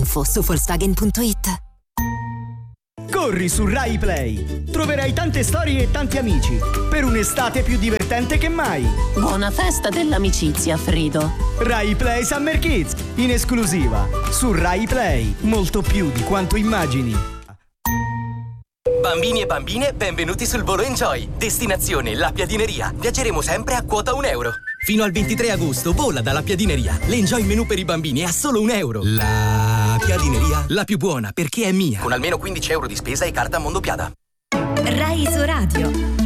info su Volkswagen.it. Corri su Rai Play. Troverai tante storie e tanti amici per un'estate più divertente che mai. Buona festa dell'amicizia, Frido. Rai Play Summer Kids, in esclusiva su Rai Play. Molto più di quanto immagini. Bambini e bambine, benvenuti sul volo Enjoy. Destinazione La Piadineria. Viaggeremo sempre a quota €1. Fino al 23 agosto vola dalla Piadineria. L'Enjoy menù per i bambini è a solo €1. La Piadineria, la più buona perché è mia. Con almeno €15 di spesa e carta Mondopiada. Rai Iso Radio.